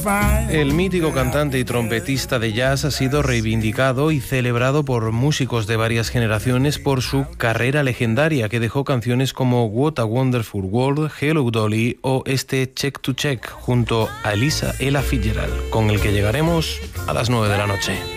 El mítico cantante y trompetista de jazz ha sido reivindicado y celebrado por músicos de varias generaciones por su carrera legendaria, que dejó canciones como What a Wonderful World, Hello Dolly o este Check to Check junto a Elisa Ella Fitzgerald, con el que llegaremos a las 9 de la noche.